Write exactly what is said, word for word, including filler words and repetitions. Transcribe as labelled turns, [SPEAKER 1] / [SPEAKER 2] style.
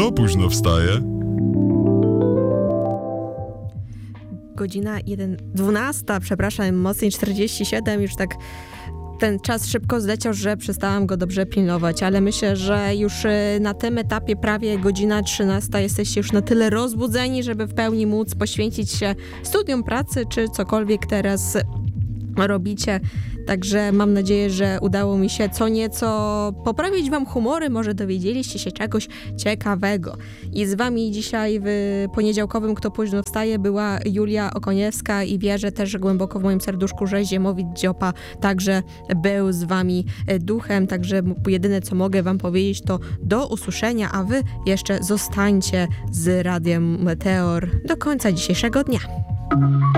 [SPEAKER 1] Kto późno wstaje?
[SPEAKER 2] Godzina jeden, dwunasta, przepraszam, mocniej czterdzieści siedem, już tak ten czas szybko zleciał, że przestałam go dobrze pilnować, ale myślę, że już na tym etapie prawie godzina trzynasta jesteście już na tyle rozbudzeni, żeby w pełni móc poświęcić się studium pracy, czy cokolwiek teraz robicie. Także mam nadzieję, że udało mi się co nieco poprawić wam humory, może dowiedzieliście się czegoś ciekawego. I z wami dzisiaj w poniedziałkowym Kto późno wstaje była Julia Okoniewska i wierzę też głęboko w moim serduszku, że Ziemowit Dziopa także był z wami duchem. Także jedyne co mogę wam powiedzieć to do usłyszenia, a wy jeszcze zostańcie z Radiem Meteor do końca dzisiejszego dnia.